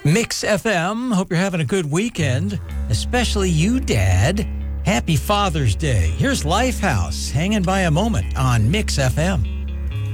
Mix FM. Hope you're having a good weekend, especially you, Dad. Happy Father's Day. Here's Lifehouse, hanging by a moment on Mix FM.